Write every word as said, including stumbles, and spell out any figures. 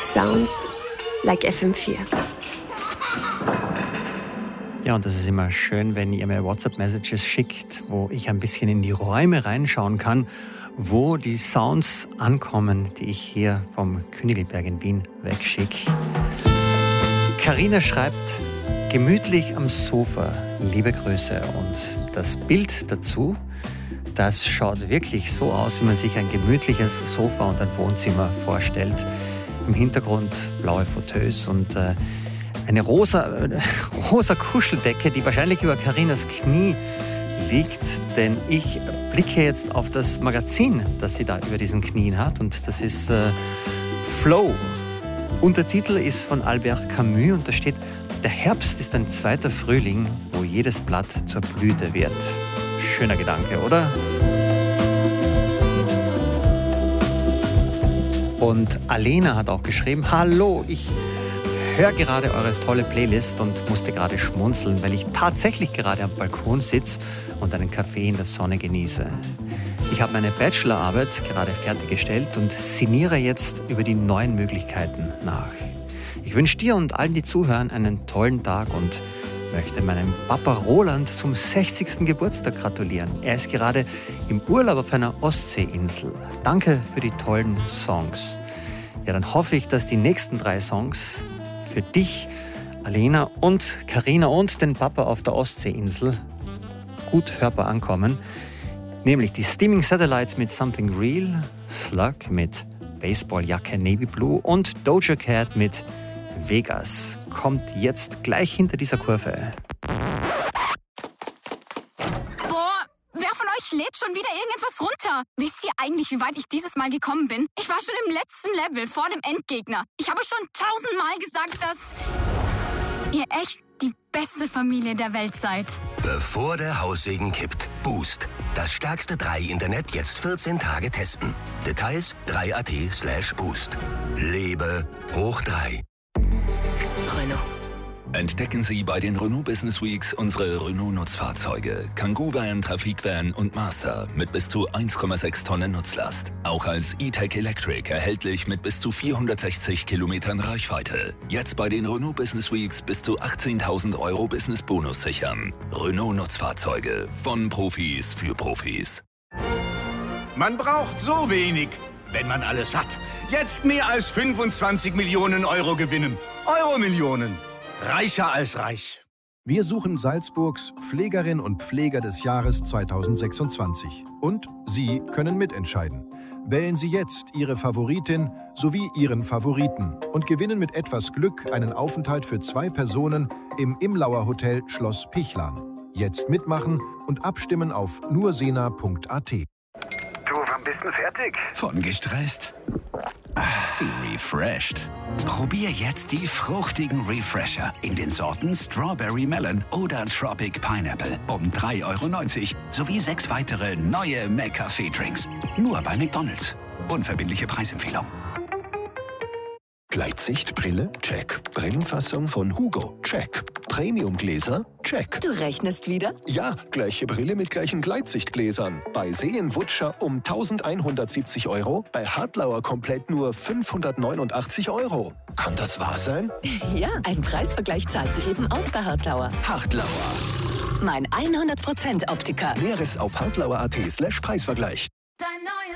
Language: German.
Sounds like F M vier. Ja, und das ist immer schön, wenn ihr mir WhatsApp-Messages schickt, wo ich ein bisschen in die Räume reinschauen kann, wo die Sounds ankommen, die ich hier vom Königelberg in Wien wegschicke. Carina schreibt, gemütlich am Sofa, liebe Grüße. Und das Bild dazu, das schaut wirklich so aus, wie man sich ein gemütliches Sofa und ein Wohnzimmer vorstellt. Im Hintergrund blaue Fauteuils und äh, eine rosa, äh, rosa Kuscheldecke, die wahrscheinlich über Carinas Knie liegt. Denn ich blicke jetzt auf das Magazin, das sie da über diesen Knien hat. Und das ist äh, Flow. Untertitel ist von Albert Camus und da steht, der Herbst ist ein zweiter Frühling, wo jedes Blatt zur Blüte wird. Schöner Gedanke, oder? Und Alena hat auch geschrieben, hallo, ich höre gerade eure tolle Playlist und musste gerade schmunzeln, weil ich tatsächlich gerade am Balkon sitze und einen Kaffee in der Sonne genieße. Ich habe meine Bachelorarbeit gerade fertiggestellt und sinniere jetzt über die neuen Möglichkeiten nach. Ich wünsche dir und allen, die zuhören, einen tollen Tag und möchte meinem Papa Roland zum sechzigsten Geburtstag gratulieren. Er ist gerade im Urlaub auf einer Ostseeinsel. Danke für die tollen Songs. Ja, dann hoffe ich, dass die nächsten drei Songs für dich, Alena und Carina und den Papa auf der Ostseeinsel gut hörbar ankommen. Nämlich die Steaming Satellites mit Something Real, Slug mit Baseballjacke Navy Blue und Doja Cat mit Vegas. Kommt jetzt gleich hinter dieser Kurve. Boah, wer von euch lädt schon wieder irgendetwas runter? Wisst ihr eigentlich, wie weit ich dieses Mal gekommen bin? Ich war schon im letzten Level, vor dem Endgegner. Ich habe schon tausendmal gesagt, dass ihr echt die beste Familie der Welt seid. Bevor der Haussegen kippt. Boost. Das stärkste drei Internet jetzt vierzehn Tage testen. Details drei punkt at slash boost. Lebe hoch drei. Renault. Entdecken Sie bei den Renault Business Weeks unsere Renault-Nutzfahrzeuge. Kangoo-Van, Trafikvan und Master mit bis zu eins Komma sechs Tonnen Nutzlast. Auch als E-Tech Electric erhältlich mit bis zu vierhundertsechzig Kilometern Reichweite. Jetzt bei den Renault Business Weeks bis zu achtzehntausend Euro Business-Bonus sichern. Renault-Nutzfahrzeuge. Von Profis für Profis. Man braucht so wenig, wenn man alles hat. Jetzt mehr als fünfundzwanzig Millionen Euro gewinnen. Euro-Millionen. Reicher als reich. Wir suchen Salzburgs Pflegerin und Pfleger des Jahres zweitausendsechsundzwanzig. Und Sie können mitentscheiden. Wählen Sie jetzt Ihre Favoritin sowie Ihren Favoriten und gewinnen mit etwas Glück einen Aufenthalt für zwei Personen im Imlauer Hotel Schloss Pichlan. Jetzt mitmachen und abstimmen auf nur sena punkt at. Du, wann bist du fertig? Von gestresst zu refreshed. Probier jetzt die fruchtigen Refresher in den Sorten Strawberry Melon oder Tropic Pineapple um drei Euro neunzig sowie sechs weitere neue McCafé-Drinks. Nur bei McDonald's. Unverbindliche Preisempfehlung. Gleitsichtbrille? Check. Brillenfassung von Hugo? Check. Premiumgläser? Check. Du rechnest wieder? Ja, gleiche Brille mit gleichen Gleitsichtgläsern. Bei Seenwutscher um eintausendeinhundertsiebzig Euro, bei Hartlauer komplett nur fünfhundertneunundachtzig Euro. Kann das wahr sein? Ja, ein Preisvergleich zahlt sich eben aus bei Hartlauer. Hartlauer. Mein hundert Prozent Optiker. Näheres auf hartlauer punkt at slash Preisvergleich. Dein neues